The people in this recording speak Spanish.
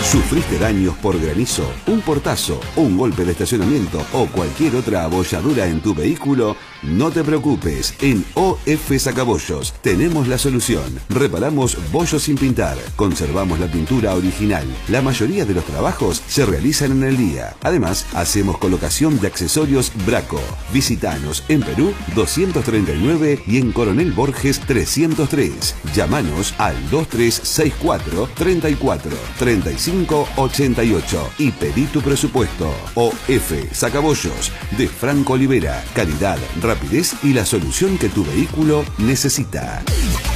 ¿Sufriste daños por granizo, un portazo, un golpe de estacionamiento o cualquier otra abolladura en tu vehículo? No te preocupes, en OF Sacabollos tenemos la solución. Reparamos bollos sin pintar, conservamos la pintura original. La mayoría de los trabajos se realizan en el día. Además, hacemos colocación de accesorios Braco. Visítanos en Perú 239 y en Coronel Borges 303. Llámanos al 2364 34 35 88 y pedí tu presupuesto. OF Sacabollos de Franco Olivera. Calidad, rapidez y la solución que tu vehículo necesita.